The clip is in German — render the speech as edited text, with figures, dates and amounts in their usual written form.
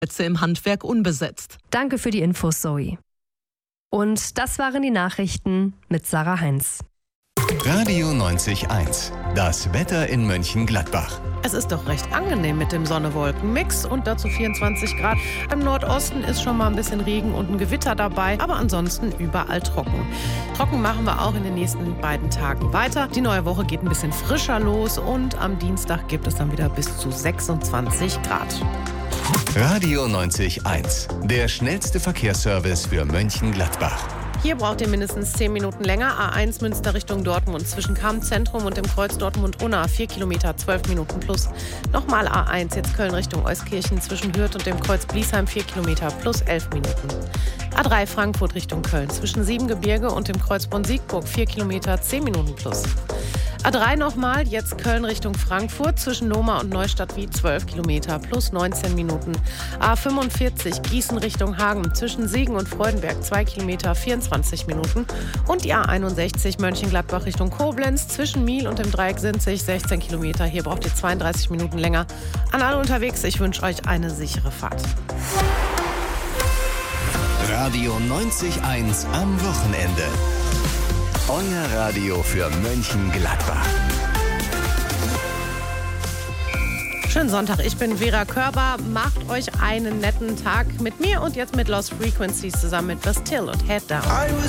Plätze im Handwerk unbesetzt. Danke für die Infos, Zoe. Und das waren die Nachrichten mit Sarah Heinz. Radio 90.1, das Wetter in Mönchengladbach. Es ist doch recht angenehm mit dem Sonne-Wolken-Mix und dazu 24 Grad. Im Nordosten ist schon mal ein bisschen Regen und ein Gewitter dabei, aber ansonsten überall trocken. Trocken machen wir auch in den nächsten beiden Tagen weiter. Die neue Woche geht ein bisschen frischer los und am Dienstag gibt es dann wieder bis zu 26 Grad. Radio 90.1, der schnellste Verkehrsservice für Mönchengladbach. Hier braucht ihr mindestens 10 Minuten länger. A1 Münster Richtung Dortmund zwischen Kamm-Zentrum und dem Kreuz Dortmund-Unna 4 Kilometer, 12 Minuten plus. Nochmal A1 jetzt Köln Richtung Euskirchen zwischen Hürth und dem Kreuz Bliesheim 4 Kilometer plus 11 Minuten. A3 Frankfurt Richtung Köln zwischen Siebengebirge und dem Kreuz Bonn-Siegburg 4 Kilometer, 10 Minuten plus. A3 nochmal, jetzt Köln Richtung Frankfurt zwischen Lohmar und Neustadt wie 12 Kilometer plus 19 Minuten. A45 Gießen Richtung Hagen zwischen Siegen und Freudenberg 2 Kilometer 24 Minuten. Und die A61 Mönchengladbach Richtung Koblenz zwischen Miel und dem Dreieck Sinzig 16 Kilometer. Hier braucht ihr 32 Minuten länger. An alle unterwegs, ich wünsche euch eine sichere Fahrt. Radio 90.1 am Wochenende. Euer Radio für Mönchengladbach. Schönen Sonntag, ich bin Vera Körber. Macht euch einen netten Tag mit mir und jetzt mit Lost Frequencies zusammen mit Bastille und Head Down.